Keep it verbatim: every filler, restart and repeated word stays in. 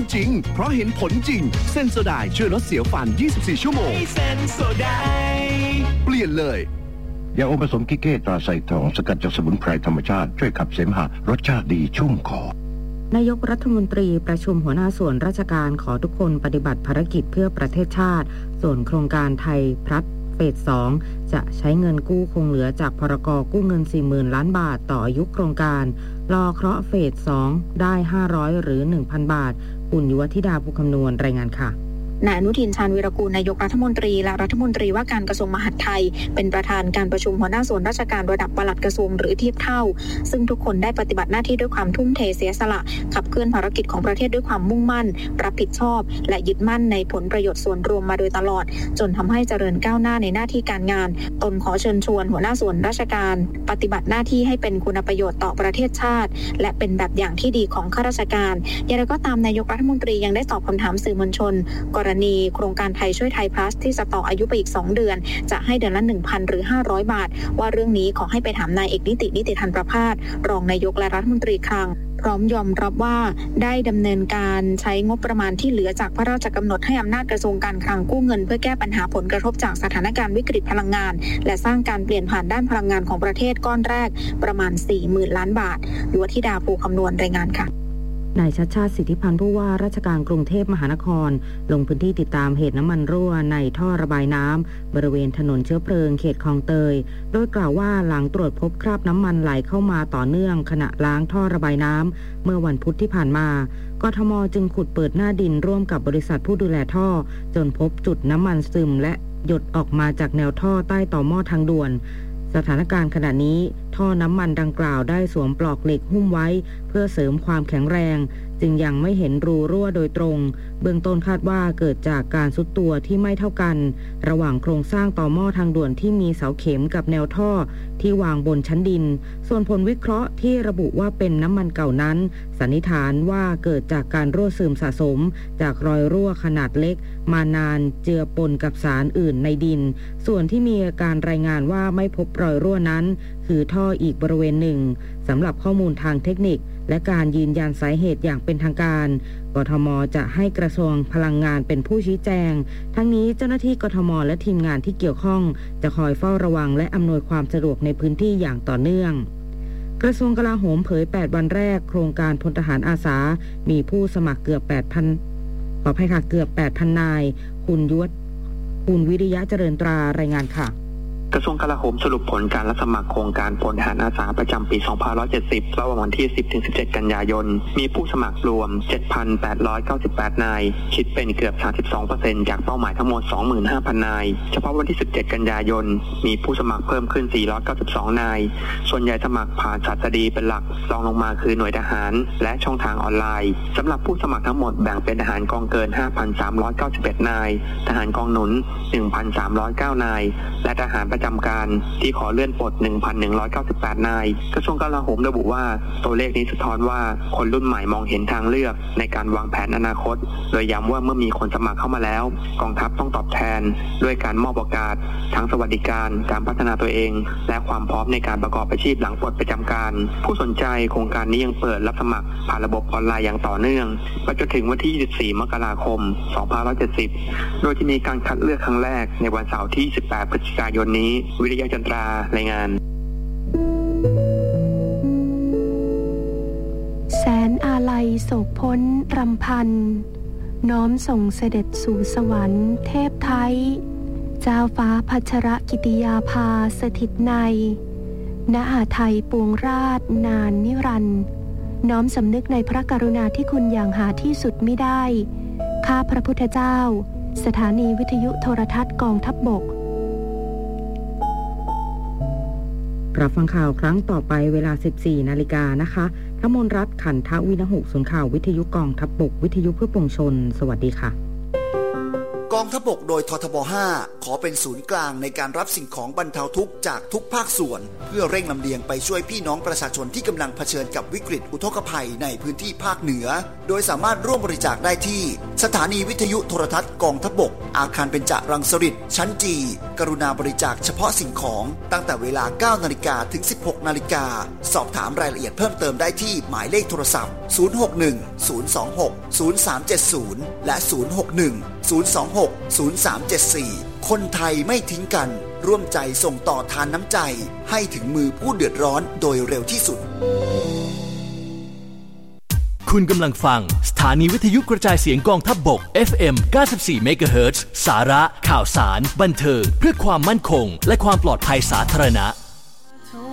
จริงเพราะเห็นผลจริงเซนโซไดช่วยลดเสียวฟันยี่สิบสี่ชั่วโมงเซนโซไดเปลี่ยนเลยยาอมผสมกิเก้ตราไซทองสกัดจากสมุนไพรธรรมชาติช่วยขับเสมหะรสชาติดีชุ่มคอนายกรัฐมนตรีประชุมหัวหน้าส่วนราชการขอทุกคนปฏิบัติภารกิจเพื่อประเทศชาติส่วนโครงการไทยพลัสเฟสสองจะใช้เงินกู้คงเหลือจากพรก.กู้เงิน สี่หมื่น ล้านบาทต่ออายุโครงการรอเคราะห์เฟสสองได้ห้าร้อยหรือ หนึ่งพัน บาทคุณยุวธิดาภูคำนวณรายงานค่ะนายอนุทินชาญวีรกูลนายกรัฐมนตรีและรัฐมนตรีว่าการกระทรวงมหาดไทยเป็นประธานการประชุมหัวหน้าส่วนราชการระดับปลัดกระทรวงหรือเทียบเท่าซึ่งทุกคนได้ปฏิบัติหน้าที่ด้วยความทุ่มเทเสียสละขับเคลื่อนภารกิจของประเทศด้วยความมุ่งมั่นรับผิดชอบและยึดมั่นในผลประโยชน์ส่วนรวมมาโดยตลอดจนทำให้เจริญก้าวหน้าในหน้าที่การงานตนขอเชิญชวนหัวหน้าส่วนราชการปฏิบัติหน้าที่ให้เป็นคุณประโยชน์ต่อประเทศชาติและเป็นแบบอย่างที่ดีของข้าราชการอย่างไรก็ตามนายกรัฐมนตรียังได้ตอบคำถามสื่อมวลชนกรณีโครงการไทยช่วยไทยพลัสที่จะต่ออายุไปอีกสองเดือนจะให้เดือนละ หนึ่งพัน หรือห้าร้อยบาทว่าเรื่องนี้ขอให้ไปถามนายเอกนิตินิติธรประภาสรองนายกและรัฐมนตรีคลังพร้อมยอมรับว่าได้ดำเนินการใช้งบประมาณที่เหลือจากพระราชกำหนดให้อำนาจกระทรวงการคลังกู้เงินเพื่อแก้ปัญหาผลกระทบจากสถานการณ์วิกฤตพลังงานและสร้างการเปลี่ยนผ่านด้านพลังงานของประเทศก้อนแรกประมาณ สี่หมื่น ล้านบาทยุวธิดาภูคำนวณรายงานค่ะนายชัชชาติสิทธิพันธ์ผู้ว่าราชการกรุงเทพมหานครลงพื้นที่ติดตามเหตุน้ำมันรั่วในท่อระบายน้ำบริเวณถนนเชื้อเพลิงเขตคลองเตยโดยกล่าวว่าหลังตรวจพบคราบน้ำมันไหลเข้ามาต่อเนื่องขณะล้างท่อระบายน้ำเมื่อวันพุธที่ผ่านมากทม.จึงขุดเปิดหน้าดินร่วมกับบริษัทผู้ดูแลท่อจนพบจุดน้ำมันซึมและหยดออกมาจากแนวท่อใต้ต่อหม้อทางด่วนสถานการณ์ขณะนี้ท่อน้ำมันดังกล่าวได้สวมปลอกเหล็กหุ้มไว้เพื่อเสริมความแข็งแรงจึงยังไม่เห็นรูรั่วโดยตรงเบื้องต้นคาดว่าเกิดจากการทรุดตัวที่ไม่เท่ากันระหว่างโครงสร้างต่อหม้อทางด่วนที่มีเสาเข็มกับแนวท่อที่วางบนชั้นดินส่วนผลวิเคราะห์ที่ระบุว่าเป็นน้ำมันเก่านั้นสันนิษฐานว่าเกิดจากการรั่วซึมสะสมจากรอยรั่วขนาดเล็กมานานเจือปนกับสารอื่นในดินส่วนที่มีการรายงานว่าไม่พบรอยรั่วนั้นคือท่ออีกบริเวณหนึ่งสำหรับข้อมูลทางเทคนิคและการยืนยันสาเหตุอย่างเป็นทางการกทม.จะให้กระทรวงพลังงานเป็นผู้ชี้แจงทั้งนี้เจ้าหน้าที่กทม.และทีมงานที่เกี่ยวข้องจะคอยเฝ้าระวังและอำนวยความสะดวกในพื้นที่อย่างต่อเนื่องกระทรวงกลาโหมเผยแปดวันแรกโครงการพลทหารอาสามีผู้สมัครเกือบ แปดพัน ขออภัยค่ะเกือบ แปดพัน นายคุณยุทธคุณวิริยะเจริญตรารายงานค่ะกระทรวงกลาโหมสรุปผลการรับสมัครโครงการพลทหารอาสาประจำปี สองพันห้าร้อยเจ็ดสิบ ระหว่างวันที่ สิบถึงสิบเจ็ด กันยายนมีผู้สมัครรวม เจ็ดพันแปดร้อยเก้าสิบแปด นายคิดเป็นเกือบ สามสิบสองเปอร์เซ็นต์ จากเป้าหมายทั้งหมด สองหมื่นห้าพัน นายเฉพาะวันที่ สิบเจ็ด กันยายนมีผู้สมัครเพิ่มขึ้น สี่ร้อยเก้าสิบสอง นายส่วนใหญ่สมัครผ่านศาสดีเป็นหลักรองลงมาคือหน่วยทหารและช่องทางออนไลน์สำหรับผู้สมัครทั้งหมดแบ่งเป็นทหารกองเกิน ห้าพันสามร้อยเก้าสิบเอ็ด นายทหารกองหนุน หนึ่งพันสามร้อยเก้า นายและทหารประจำการที่ขอเลื่อนปลด หนึ่งพันหนึ่งร้อยเก้าสิบแปด นายกระทรวงกลาโหมระบุว่าตัวเลขนี้สะท้อนว่าคนรุ่นใหม่มองเห็นทางเลือกในการวางแผนอนาคตโดยย้ำว่าเมื่อมีคนสมัครเข้ามาแล้วกองทัพต้องตอบแทนด้วยการมอบโอกาสทั้งสวัสดิการการพัฒนาตัวเองและความพร้อมในการประกอบอาชีพหลังปลดประจำการผู้สนใจโครงการนี้ยังเปิดรับสมัครผ่านระบบออนไลน์อย่างต่อเนื่องไปจนถึงวันที่ยี่สิบสี่ มกราคม สองพันห้าร้อยเจ็ดสิบโดยจะมีการคัดเลือกครั้งแรกในวันเสาร์ที่ยี่สิบแปด พฤศจิกายนนี้วิริยะจันทรารายงานแสนอาลัยโศกพ้นรำพันน้อมส่งเสด็จสู่สวรรค์เทพไทยเจ้าฟ้าพัชรกิติยาภาสถิตในณหาไทยปวงราชนานนิรันดร์น้อมสำนึกในพระกรุณาธิคุณอย่างหาที่สุดมิได้ข้าพระพุทธเจ้าสถานีวิทยุโทรทัศน์กองทัพบกรับฟังข่าวครั้งต่อไปเวลา สิบสี่ นาฬิกานะคะทมนรัตน์ขันทวินหุศูนย์ข่าววิทยุกองทัพบกวิทยุเพื่อปวงชนสวัสดีค่ะกองทัพบกโดยททบห้าขอเป็นศูนย์กลางในการรับสิ่งของบรรเทาทุกข์จากทุกภาคส่วนเพื่อเร่งลำเลียงไปช่วยพี่น้องประชาชนที่กำลังเผชิญกับวิกฤตอุทกภัยในพื้นที่ภาคเหนือโดยสามารถร่วมบริจาคได้ที่สถานีวิทยุโทรทัศน์กองทัพบกอาคารเบญจรังสฤษชั้นจีกรุณาบริจาคเฉพาะสิ่งของตั้งแต่เวลา เก้านาฬิกา ถึง สิบหกนาฬิกาสอบถามรายละเอียดเพิ่มเติมได้ที่หมายเลขโทรศัพท์ศูนย์ หก หนึ่ง ศูนย์ สอง หก ศูนย์ สาม เจ็ด ศูนย์และศูนย์ หก หนึ่ง ศูนย์ สอง หก ศูนย์ สาม เจ็ด สี่คนไทยไม่ทิ้งกันร่วมใจส่งต่อทานน้ำใจให้ถึงมือผู้เดือดร้อนโดยเร็วที่สุดคุณกำลังฟังสถานีวิทยุกระจายเสียงกองทัพบก เอฟ เอ็ม เก้าสิบสี่ เมกะเฮิรตซ์ สาระข่าวสารบันเทิงเพื่อความมั่นคงและความปลอดภัยสาธารณะ